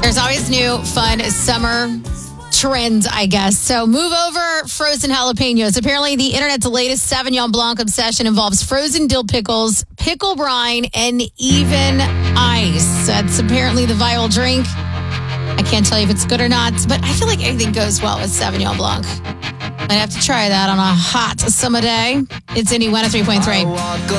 There's always new, fun summer trends, I guess. So move over frozen jalapenos. Apparently, the internet's latest Sauvignon Blanc obsession involves frozen dill pickles, pickle brine, and even ice. That's apparently the viral drink. I can't tell you if it's good or not, but I feel like anything goes well with Sauvignon Blanc. I'd have to try that on a hot summer day. It's Indy 103.3.